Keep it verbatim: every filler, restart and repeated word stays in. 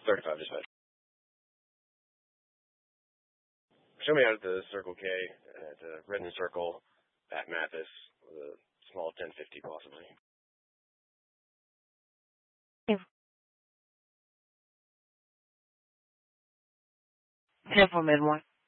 thirty-five dispatch. Show me out at the Circle K, at the Redden Circle, at Mathis, with a small ten fifty possibly. ten for mid one.